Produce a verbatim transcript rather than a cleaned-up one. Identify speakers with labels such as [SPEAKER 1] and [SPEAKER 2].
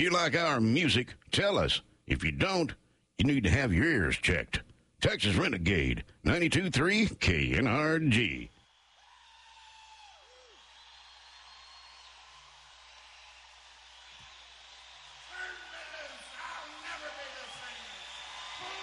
[SPEAKER 1] you like our music, tell us. If you don't, you need to have your ears checked. Texas Renegade, ninety-two point three K N R G.